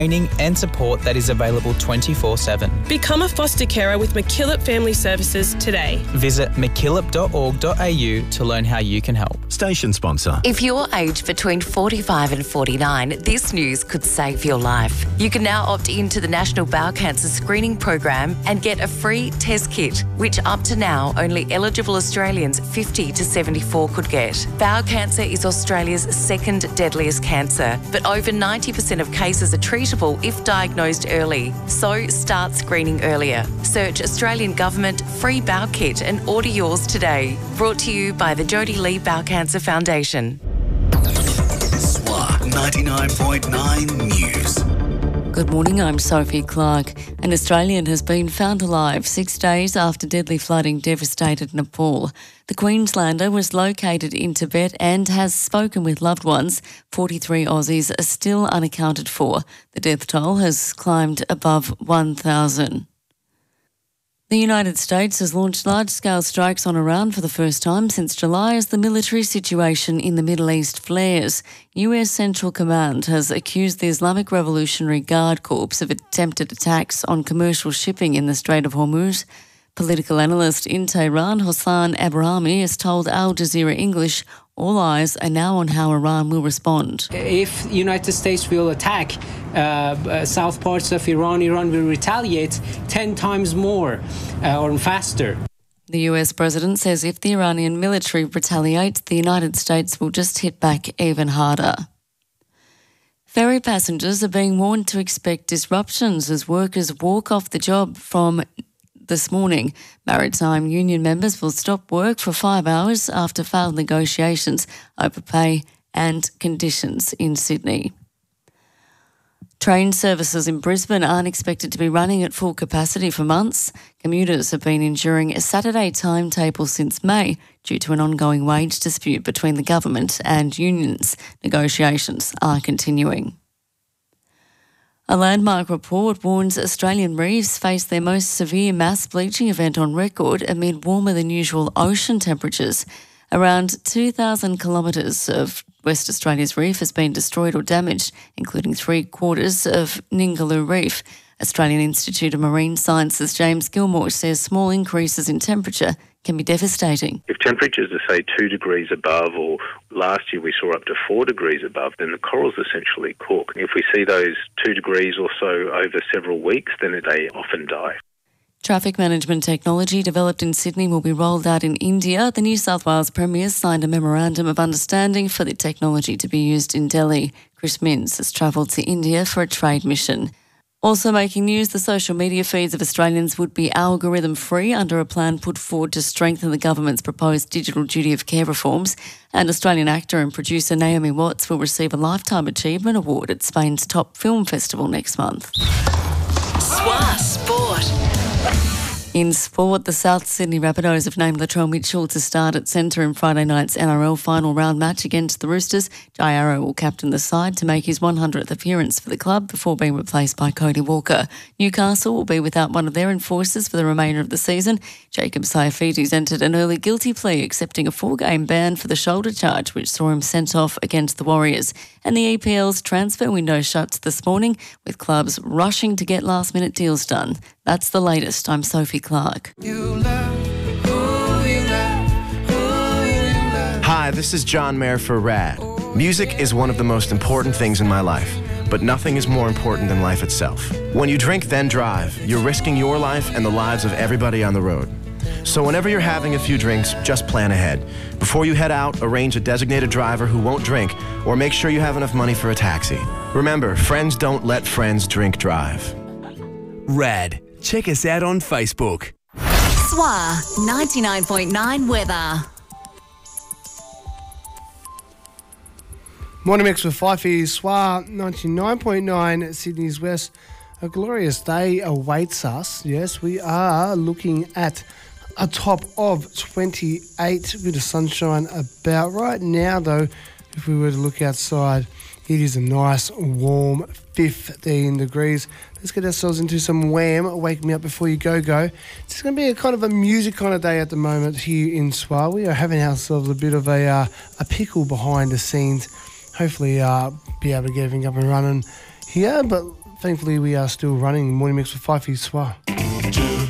training and support that is available 24/7. Become a foster carer with MacKillop Family Services today. Visit mackillop.org.au to learn how you can help. Station sponsor. If you're aged between 45 and 49, this news could save your life. You can now opt into the National Bowel Cancer Screening Program and get a free test kit, which up to now only eligible Australians 50 to 74 could get. Bowel cancer is Australia's second deadliest cancer, but over 90% of cases are treatable if diagnosed early. So start screening earlier. Search Australian Government Free Bowel Kit and order yours today. Brought to you by the Jodie Lee Bowel Cancer Foundation. SWA 99.9 News. Good morning, I'm Sophie Clark. An Australian has been found alive 6 days after deadly flooding devastated Nepal. The Queenslander was located in Tibet and has spoken with loved ones. 43 Aussies are still unaccounted for. The death toll has climbed above 1,000. The United States has launched large-scale strikes on Iran for the first time since July as the military situation in the Middle East flares. US Central Command has accused the Islamic Revolutionary Guard Corps of attempted attacks on commercial shipping in the Strait of Hormuz. Political analyst in Tehran, Hossein Abrahami, has told Al Jazeera English all eyes are now on how Iran will respond. If the United States will attack south parts of Iran, Iran will retaliate 10 times more or faster. The US president says if the Iranian military retaliates, the United States will just hit back even harder. Ferry passengers are being warned to expect disruptions as workers walk off the job from this morning. Maritime union members will stop work for 5 hours after failed negotiations over pay and conditions in Sydney. Train services in Brisbane aren't expected to be running at full capacity for months. Commuters have been enduring a Saturday timetable since May due to an ongoing wage dispute between the government and unions. Negotiations are continuing. A landmark report warns Australian reefs face their most severe mass bleaching event on record amid warmer than usual ocean temperatures. Around 2,000 kilometres of West Australia's reef has been destroyed or damaged, including 3/4 of Ningaloo Reef. Australian Institute of Marine Sciences James Gilmore says small increases in temperature can be devastating. If temperatures are, say, 2 degrees above, or last year we saw up to 4 degrees above, then the corals essentially cook. If we see those 2 degrees or so over several weeks, then they often die. Traffic management technology developed in Sydney will be rolled out in India. The New South Wales Premier signed a memorandum of understanding for the technology to be used in Delhi. Chris Minns has travelled to India for a trade mission. Also making news, the social media feeds of Australians would be algorithm-free under a plan put forward to strengthen the government's proposed digital duty of care reforms. And Australian actor and producer Naomi Watts will receive a Lifetime Achievement Award at Spain's top film festival next month. SWA Sport. In sport, the South Sydney Rabbitohs have named Latrell Mitchell to start at centre in Friday night's NRL final round match against the Roosters. Jai Arrow will captain the side to make his 100th appearance for the club before being replaced by Cody Walker. Newcastle will be without one of their enforcers for the remainder of the season. Jacob Saifitis entered an early guilty plea accepting a 4-game ban for the shoulder charge, which saw him sent off against the Warriors. And the EPL's transfer window shuts this morning, with clubs rushing to get last-minute deals done. That's the latest. I'm Sophie Clark. Hi, this is John Mayer for RAD. Music is one of the most important things in my life, but nothing is more important than life itself. When you drink, then drive, you're risking your life and the lives of everybody on the road. So whenever you're having a few drinks, just plan ahead. Before you head out, arrange a designated driver who won't drink, or make sure you have enough money for a taxi. Remember, friends don't let friends drink drive. RAD. Check us out on Facebook. SWA 99.9 weather. Morning mix with Fifey, SWA 99.9 Sydney's West. A glorious day awaits us. Yes, we are looking at a top of 28 with the sunshine about. Right now, though, if we were to look outside, it is a nice warm 15 degrees. Let's get ourselves into some Wham, Wake Me Up Before You Go Go. It's going to be a kind of a music kind of day at the moment here in SWA. We are having ourselves a bit of a pickle behind the scenes. Hopefully be able to get everything up and running here. But Thankfully, we are still running Morning Mix with Fifi Swa.